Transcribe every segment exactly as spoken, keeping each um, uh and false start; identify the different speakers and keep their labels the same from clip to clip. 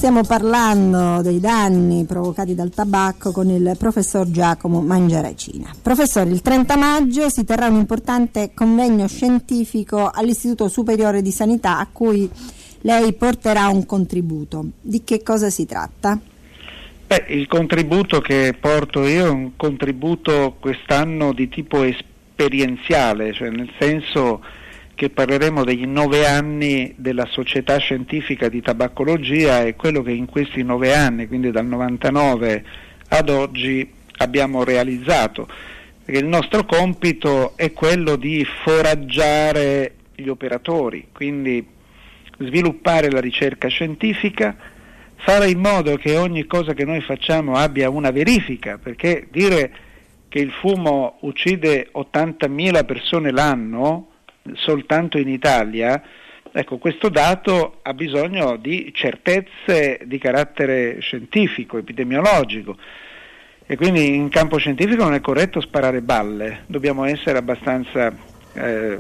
Speaker 1: Stiamo parlando dei danni provocati dal tabacco con il professor Giacomo Mangiaracina. Professore, il trenta maggio si terrà un importante convegno scientifico all'Istituto Superiore di Sanità a cui lei porterà un contributo. Di che cosa si tratta?
Speaker 2: Beh, il contributo che porto io è un contributo quest'anno di tipo esperienziale, cioè nel senso che parleremo degli nove anni della Società Scientifica di Tabacologia e quello che in questi nove anni, quindi dal novantanove ad oggi, abbiamo realizzato. Perché il nostro compito è quello di foraggiare gli operatori, quindi sviluppare la ricerca scientifica, fare in modo che ogni cosa che noi facciamo abbia una verifica, perché dire che il fumo uccide ottantamila persone l'anno soltanto in Italia, ecco, questo dato ha bisogno di certezze di carattere scientifico, epidemiologico, e quindi in campo scientifico non è corretto sparare balle, dobbiamo essere abbastanza eh,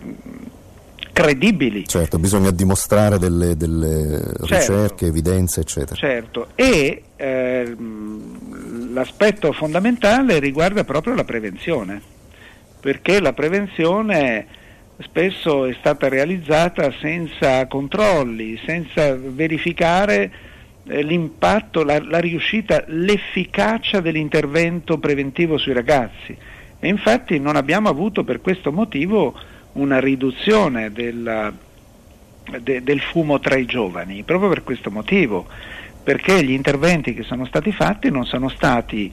Speaker 2: credibili.
Speaker 3: Certo, bisogna dimostrare delle, delle
Speaker 2: certo,
Speaker 3: ricerche, evidenze, eccetera.
Speaker 2: Certo, e eh, l'aspetto fondamentale riguarda proprio la prevenzione, perché la prevenzione spesso è stata realizzata senza controlli, senza verificare eh, l'impatto, la, la riuscita, l'efficacia dell'intervento preventivo sui ragazzi. E infatti non abbiamo avuto per questo motivo una riduzione della, de, del fumo tra i giovani, proprio per questo motivo, perché gli interventi che sono stati fatti non sono stati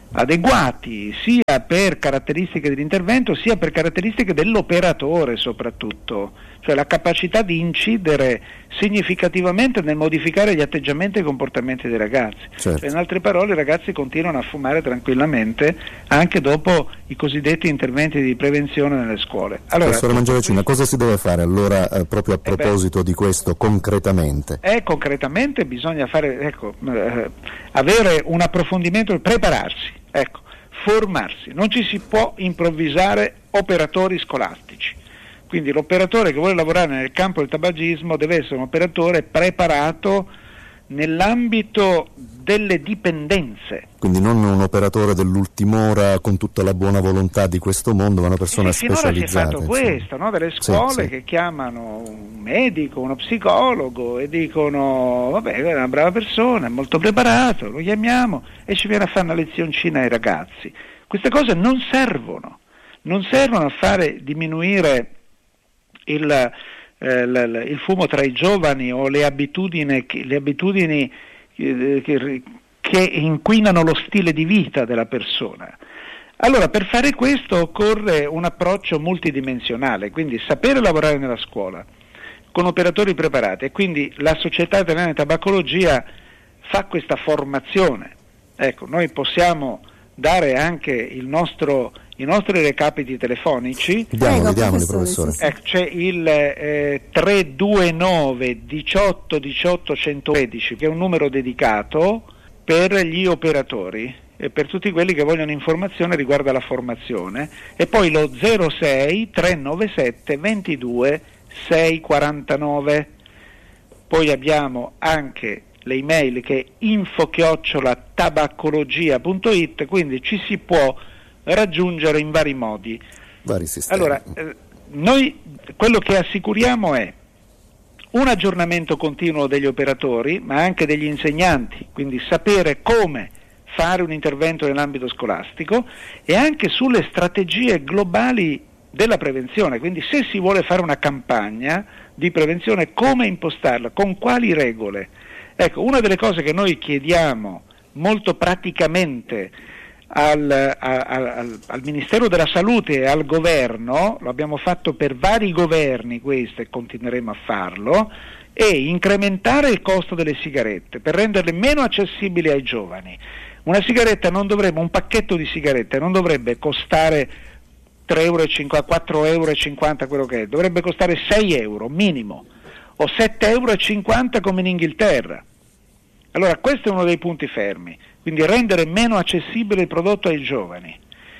Speaker 2: adeguati sia per caratteristiche dell'intervento sia per caratteristiche dell'operatore soprattutto, cioè la capacità di incidere significativamente nel modificare gli atteggiamenti e i comportamenti dei ragazzi.
Speaker 3: Certo.
Speaker 2: In altre parole, i ragazzi continuano a fumare tranquillamente anche dopo i cosiddetti interventi di prevenzione nelle scuole. Allora,
Speaker 3: professore Mangiaracina, cosa si deve fare allora eh, proprio a proposito eh beh, di questo concretamente?
Speaker 2: Eh, concretamente bisogna fare, ecco, eh, avere un approfondimento, prepararsi, ecco, formarsi, non ci si può improvvisare operatori scolastici. Quindi l'operatore che vuole lavorare nel campo del tabagismo deve essere un operatore preparato nell'ambito delle dipendenze.
Speaker 3: Quindi non un operatore dell'ultima ora con tutta la buona volontà di questo mondo, ma una persona
Speaker 2: sì,
Speaker 3: specializzata.
Speaker 2: Finora si è fatto questo, no? Delle scuole sì, sì. che chiamano un medico, uno psicologo e dicono vabbè, è una brava persona, è molto preparato, lo chiamiamo e ci viene a fare una lezioncina ai ragazzi. Queste cose non servono, non servono a fare diminuire il, eh, l, il fumo tra i giovani o le abitudini, le abitudini eh, che, che inquinano lo stile di vita della persona. Allora, per fare questo occorre un approccio multidimensionale, quindi sapere lavorare nella scuola con operatori preparati, e quindi la Società Italiana di Tabacologia fa questa formazione. Ecco, noi possiamo dare anche il nostro i nostri recapiti telefonici.
Speaker 3: Diamoli, diamoli, professore.
Speaker 1: Sì, sì.
Speaker 2: Eh, c'è il eh, tre due nove diciotto diciotto centotredici, che è un numero dedicato per gli operatori e per tutti quelli che vogliono informazione riguardo alla formazione, e poi lo zero sei trecentonovantasette ventidue seicentoquarantanove. Poi abbiamo anche le email che è info chiocciola tabacologia punto it, quindi ci si può raggiungere in vari modi.
Speaker 3: Vari sistemi.
Speaker 2: Allora, eh, noi quello che assicuriamo è un aggiornamento continuo degli operatori, ma anche degli insegnanti, quindi sapere come fare un intervento nell'ambito scolastico e anche sulle strategie globali della prevenzione, quindi se si vuole fare una campagna di prevenzione, come impostarla, con quali regole. Ecco, una delle cose che noi chiediamo molto praticamente Al, al, al Ministero della Salute e al Governo, lo abbiamo fatto per vari governi questo e continueremo a farlo, è incrementare il costo delle sigarette per renderle meno accessibili ai giovani. Una sigaretta non dovrebbe, un pacchetto di sigarette non dovrebbe costare tre euro e cinquanta, quattro euro e cinquanta, quello che è, dovrebbe costare sei euro minimo, o sette euro e cinquanta come in Inghilterra. Allora questo è uno dei punti fermi, quindi rendere meno accessibile il prodotto ai giovani.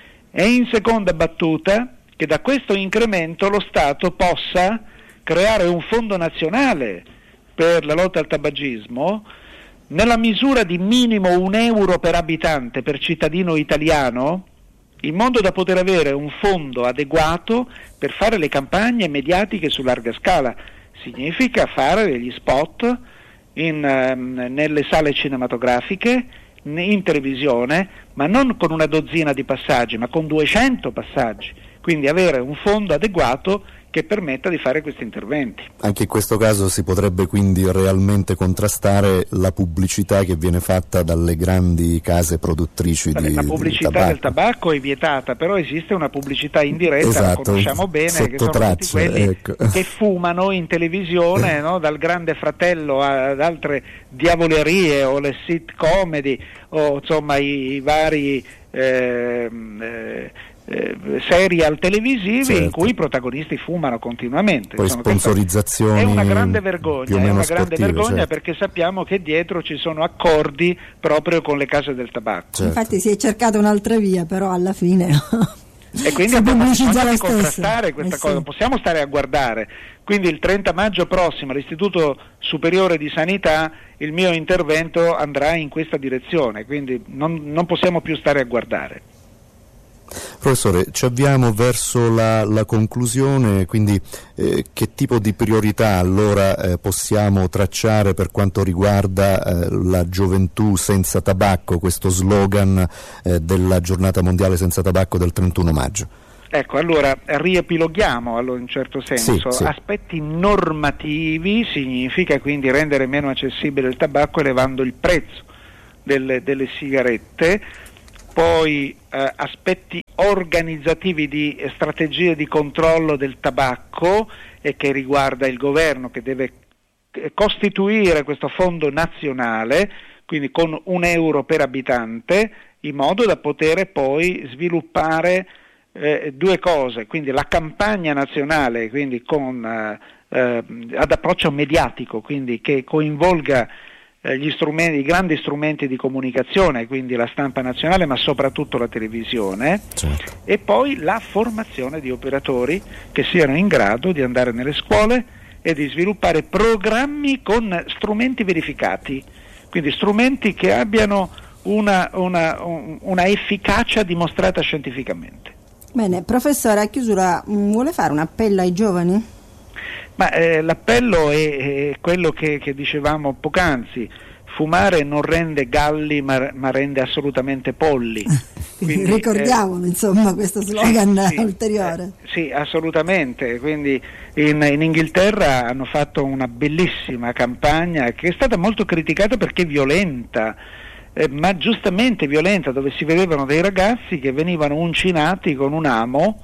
Speaker 2: E in seconda battuta che da questo incremento lo Stato possa creare un fondo nazionale per la lotta al tabagismo, nella misura di minimo un euro per abitante per cittadino italiano, in modo da poter avere un fondo adeguato per fare le campagne mediatiche su larga scala. Significa fare degli spot in, um, nelle sale cinematografiche, in televisione, ma non con una dozzina di passaggi, ma con duecento passaggi, quindi avere un fondo adeguato che permetta di fare questi interventi.
Speaker 3: Anche in questo caso si potrebbe quindi realmente contrastare la pubblicità che viene fatta dalle grandi case produttrici
Speaker 2: Vabbè,
Speaker 3: di
Speaker 2: la pubblicità
Speaker 3: di tabacco.
Speaker 2: del tabacco è vietata, però esiste una pubblicità indiretta,
Speaker 3: esatto,
Speaker 2: la conosciamo bene, che sono
Speaker 3: traccia,
Speaker 2: tutti quelli
Speaker 3: ecco.
Speaker 2: che fumano in televisione, no? Dal Grande Fratello ad altre diavolerie o le sit comedy o insomma i, i vari eh, eh, Eh, serial televisivi, certo, in cui i protagonisti fumano continuamente.
Speaker 3: Poi
Speaker 2: sono
Speaker 3: sponsorizzazioni
Speaker 2: è una grande vergogna, è una grande
Speaker 3: sportive,
Speaker 2: vergogna,
Speaker 3: certo,
Speaker 2: perché sappiamo che dietro ci sono accordi proprio con le case del tabacco.
Speaker 3: Certo.
Speaker 1: Infatti si è cercata un'altra via, però alla fine
Speaker 2: e quindi
Speaker 1: si
Speaker 2: abbiamo
Speaker 1: pubblicizza
Speaker 2: bisogno
Speaker 1: lo
Speaker 2: di
Speaker 1: stesso.
Speaker 2: contrastare questa
Speaker 1: eh
Speaker 2: cosa,
Speaker 1: sì.
Speaker 2: possiamo stare a guardare. Quindi il trenta maggio prossimo all'Istituto Superiore di Sanità il mio intervento andrà in questa direzione, quindi non, non possiamo più stare a guardare.
Speaker 3: Professore, ci avviamo verso la, la conclusione, quindi eh, che tipo di priorità allora eh, possiamo tracciare per quanto riguarda eh, la gioventù senza tabacco, questo slogan eh, della giornata mondiale senza tabacco del trentuno maggio?
Speaker 2: Ecco, allora riepiloghiamo allora, in un certo senso.
Speaker 3: Sì, sì.
Speaker 2: Aspetti normativi significa quindi rendere meno accessibile il tabacco elevando il prezzo delle, delle sigarette. Poi eh, aspetti organizzativi di eh, strategie di controllo del tabacco, e che riguarda il governo, che deve eh, costituire questo fondo nazionale, quindi con un euro per abitante, in modo da poter poi sviluppare eh, due cose, quindi la campagna nazionale, quindi con, eh, eh, ad approccio mediatico, quindi che coinvolga gli strumenti, i grandi strumenti di comunicazione, quindi la stampa nazionale, ma soprattutto la televisione,
Speaker 3: certo,
Speaker 2: e poi la formazione di operatori che siano in grado di andare nelle scuole e di sviluppare programmi con strumenti verificati, quindi strumenti che abbiano una, una, una efficacia dimostrata scientificamente.
Speaker 1: Bene, professore, a chiusura vuole fare un appello ai giovani?
Speaker 2: Ma eh, l'appello è, è quello che, che dicevamo poc'anzi: fumare non rende galli ma, ma rende assolutamente polli. Quindi,
Speaker 1: ricordiamolo,
Speaker 2: eh,
Speaker 1: insomma, questo slogan
Speaker 2: sì,
Speaker 1: ulteriore.
Speaker 2: Eh, sì, assolutamente. Quindi in, in Inghilterra hanno fatto una bellissima campagna che è stata molto criticata perché violenta, eh, ma giustamente violenta, dove si vedevano dei ragazzi che venivano uncinati con un amo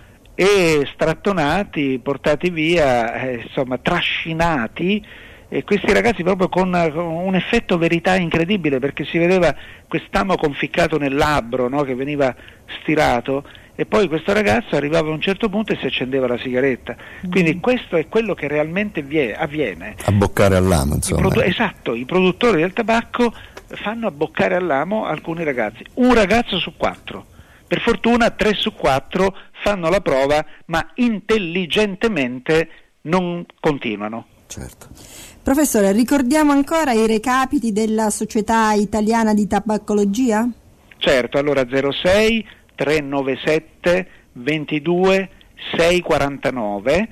Speaker 2: e strattonati, portati via, eh, insomma trascinati, e questi ragazzi proprio con, con un effetto verità incredibile, perché si vedeva quest'amo conficcato nel labbro, no, che veniva stirato, e poi questo ragazzo arrivava a un certo punto e si accendeva la sigaretta. Quindi mm. questo è quello che realmente vie, avviene.
Speaker 3: Abboccare all'amo, insomma.
Speaker 2: I produ- esatto, i produttori del tabacco fanno abboccare all'amo alcuni ragazzi, un ragazzo su quattro. Per fortuna tre su quattro fanno la prova, ma intelligentemente non continuano.
Speaker 3: Certo.
Speaker 1: Professore, ricordiamo ancora i recapiti della Società Italiana di Tabaccologia?
Speaker 2: Certo, allora zero sei trecentonovantasette ventidue seicentoquarantanove,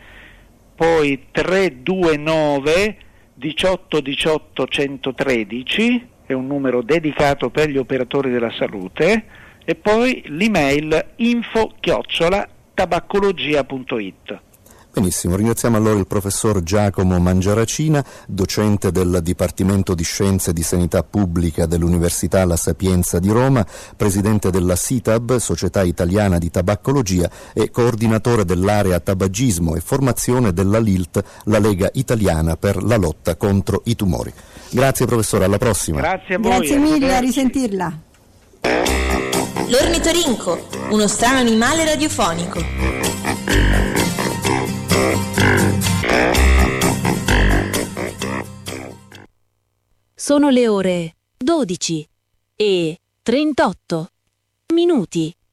Speaker 2: poi trecentoventinove diciotto diciotto centotredici, è un numero dedicato per gli operatori della salute, e poi l'email info chiocciola tabaccologia punto it.
Speaker 3: Benissimo, ringraziamo allora il professor Giacomo Mangiaracina, docente del Dipartimento di Scienze di Sanità Pubblica dell'Università La Sapienza di Roma, presidente della S I T A B, Società Italiana di Tabaccologia, e coordinatore dell'area tabagismo e formazione della L I L T, la Lega Italiana per la lotta contro i tumori. Grazie professore, alla prossima.
Speaker 2: Grazie a voi.
Speaker 1: Grazie mille, a risentirla.
Speaker 4: L'ornitorinco, uno strano animale radiofonico.
Speaker 5: Sono le ore dodici e trentotto minuti.